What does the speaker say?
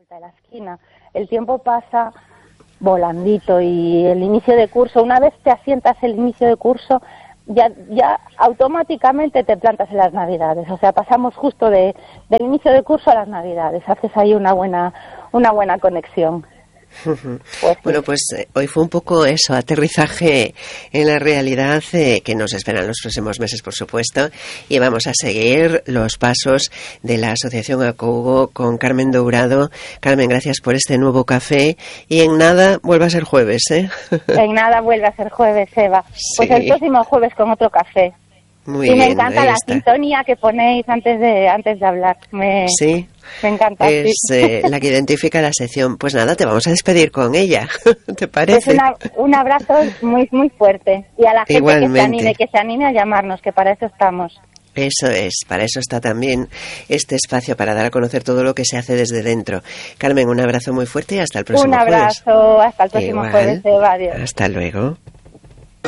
vuelta de la esquina. El tiempo pasa volandito y el inicio de curso, una vez te asientas el inicio de curso, ya automáticamente te plantas en las Navidades. O sea, pasamos justo del inicio de curso a las Navidades. Haces ahí una buena conexión. Pues sí. Bueno, pues hoy fue un poco eso, aterrizaje en la realidad que nos esperan los próximos meses, por supuesto, y vamos a seguir los pasos de la Asociación Acougo con Carmen Dourado. Carmen, gracias por este nuevo café, y en nada vuelve a ser jueves, ¿eh? En nada vuelve a ser jueves, Eva. Pues sí. El próximo jueves con otro café. Muy y bien, me encanta la sintonía que ponéis antes de hablar. Sí. Me encanta. Es la que identifica la sección. Pues nada, te vamos a despedir con ella. ¿Te parece? Pues un abrazo muy muy fuerte. Y a la gente Igualmente. que se anime a llamarnos, que para eso estamos. Eso es, para eso está también este espacio, para dar a conocer todo lo que se hace desde dentro. Carmen, un abrazo muy fuerte y hasta el próximo jueves. Un abrazo, hasta el próximo jueves, Eva. Adiós. Hasta luego.